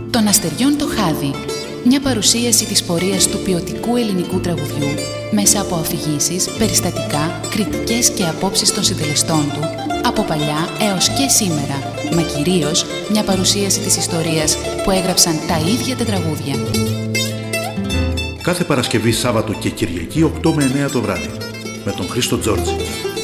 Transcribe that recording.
Των αστεριών το χάδι. Μια παρουσίαση της πορείας του ποιοτικού ελληνικού τραγουδιού μέσα από αφηγήσεις, περιστατικά, κριτικές και απόψεις των συντελεστών του από παλιά έως και σήμερα, μα κυρίως μια παρουσίαση της ιστορίας που έγραψαν τα ίδια τα τραγούδια. Κάθε Παρασκευή, Σάββατο και Κυριακή 8 με 9 το βράδυ με τον Χρήστο Τζόρτζη.